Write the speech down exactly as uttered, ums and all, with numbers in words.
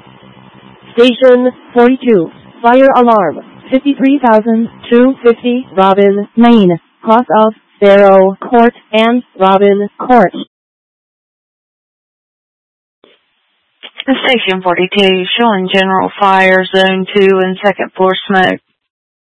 Station forty-two. Fire alarm. fifty-three thousand two hundred fifty Robin, Maine. Cross of Sparrow Court and Robin Court. Station forty-two, showing general fire, zone two and second floor smoke.